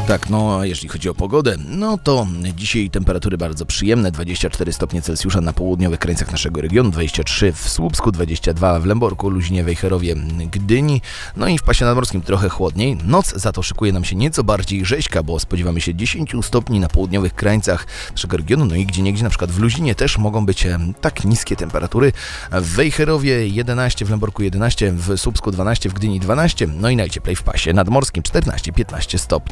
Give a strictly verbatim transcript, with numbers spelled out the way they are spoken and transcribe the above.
Tak, no a jeżeli chodzi o pogodę, no to dzisiaj temperatury bardzo przyjemne, dwadzieścia cztery stopnie Celsjusza na południowych krańcach naszego regionu, dwadzieścia trzy w Słupsku, dwadzieścia dwa w Lęborku, Luźnie, Wejherowie, Gdyni, no i w pasie nadmorskim trochę chłodniej. Noc za to szykuje nam się nieco bardziej rzeźka, bo spodziewamy się dziesięć stopni na południowych krańcach naszego regionu, no i gdzieniegdzie, na przykład w Luźnie też mogą być tak niskie temperatury. W Wejherowie jedenaście, w Lęborku jedenaście, w Słupsku dwanaście, w Gdyni dwanaście, no i najcieplej w pasie nadmorskim czternaście piętnaście stopni.